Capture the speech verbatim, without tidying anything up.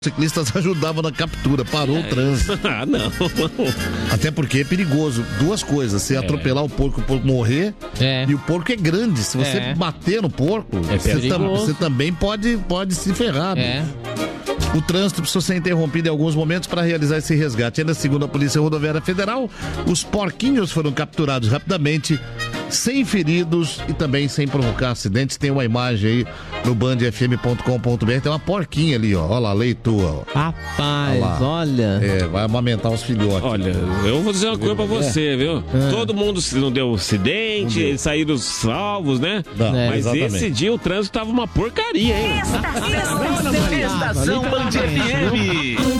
ciclistas ajudavam na captura, parou o trânsito. Ah, não. Até porque é perigoso. Duas coisas, você é. atropelar o porco, o porco morrer, É. e o porco é grande. Se você É. bater no porco, É você, tam, perigoso. você também pode, pode se ferrar. É. O trânsito precisou ser interrompido em alguns momentos para realizar esse resgate. Ainda segundo a Polícia Rodoviária Federal, os porquinhos foram capturados rapidamente, sem feridos e também sem provocar acidentes. Tem uma imagem aí no band f m ponto com ponto b r, tem uma porquinha ali, ó. Olha lá, leitura, ó. Rapaz, Olha lá. olha. É, vai amamentar os filhotes. Olha, eu vou dizer uma coisa pra você, viu? É. Todo mundo se- não deu acidente, Não deu. eles saíram salvos, né? Não, É. Mas exatamente. esse dia o trânsito tava uma porcaria, hein? Estação Band F M.